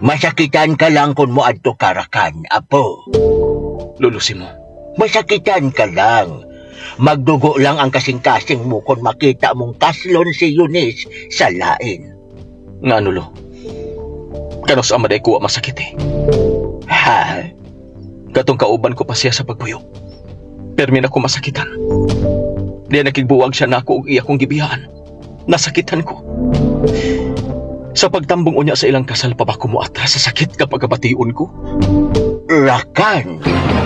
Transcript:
Masakitan ka lang kung mo adto karakan, apo. Lulusi mo. Masakitan ka lang. Magdugo lang ang kasing-kasing mo kung makita mong kaslon si Eunice sa lain. Nga nulo. Kanos amaday kuwa masakit eh. Ha? Katong kauban ko pa siya sa pagpuyo. Permi na ko masakitan. Diya nakigbuwag siya na ako ug iya kong gibihaan. Nasakitan ko. Sa pagtambong unya sa ilang kasal pa ba ko mo atras sa sakit kapag abation ko? Rakan.